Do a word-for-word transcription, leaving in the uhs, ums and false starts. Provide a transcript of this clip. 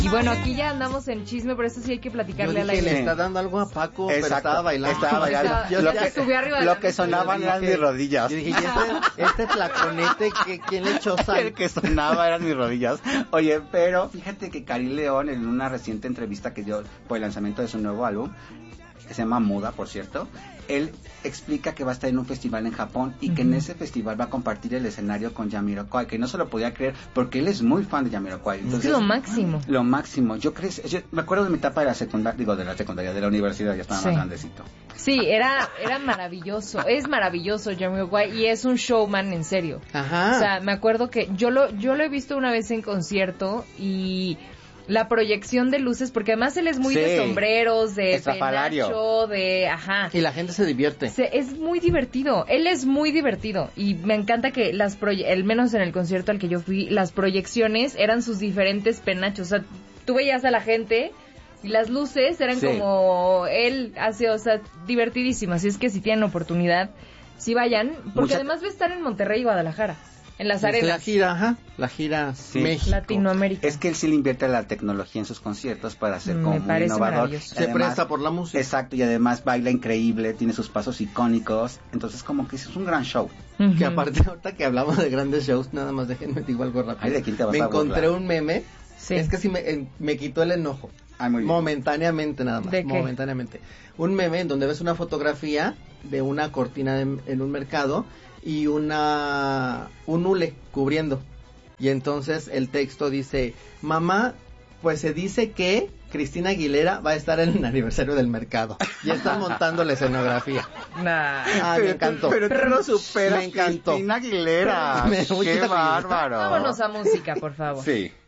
Y bueno, aquí ya andamos en chisme, por eso sí hay que platicarle Yo a la dije, le Aile. está dando algo a Paco, Exacto, pero estaba bailando. estaba bailando. Estaba- Yo- ya lo se que- subió arriba de Lo la que mesa. sonaban eran mis rodillas. Yo dije, ¿y este, este flaconete, que, quién le echó sal? El que sonaba eran mis rodillas. Oye, pero fíjate que Cari León, en una reciente entrevista que dio por el lanzamiento de su nuevo álbum, que se llama Muda, por cierto, él explica que va a estar en un festival en Japón y uh-huh. que en ese festival va a compartir el escenario con Jamiroquai, que no se lo podía creer porque él es muy fan de Jamiroquai. Entonces, es lo máximo. Lo máximo. Yo creo, yo me acuerdo de mi etapa de la secundaria, digo de la secundaria, de la universidad, ya estaba sí. más grandecito. Sí, era era maravilloso, es maravilloso Jamiroquai y es un showman en serio. Ajá. O sea, me acuerdo que yo lo yo lo he visto una vez en concierto y la proyección de luces, porque además él es muy sí. de sombreros, de penacho, de... Ajá. Y la gente se divierte. Se, es muy divertido. Él es muy divertido. Y me encanta que las proye- al menos en el concierto al que yo fui, las proyecciones eran sus diferentes penachos. O sea, tú veías a la gente y las luces eran sí. como él hace, o sea, divertidísimas. Así es que si tienen oportunidad, sí vayan. Porque Mucha... además va a estar en Monterrey y Guadalajara. En las arenas. La gira, ajá, la gira sí. México. Latinoamérica. Es que él sí le invierte la tecnología en sus conciertos para ser como Me muy innovador. Se además, presta por la música. Exacto, y además baila increíble, tiene sus pasos icónicos, entonces como que es un gran show. Uh-huh. Que aparte, ahorita que hablamos de grandes shows, nada más déjenme digo algo rápido. Ay, ¿de quién te vas me a encontré burlar? un meme, sí. es que sí me, me quitó el enojo. Ay, muy bien. Momentáneamente nada más, ¿De qué? momentáneamente. Un meme en donde ves una fotografía de una cortina de, en un mercado y una un hule cubriendo y entonces el texto dice: mamá, pues se dice que Cristina Aguilera va a estar en el aniversario del mercado y está montando la escenografía. Nah. Ah, me encantó. Pero, pero tú no superas me encantó. Cristina Aguilera. Me Qué bárbaro. Vámonos a música, por favor. Sí.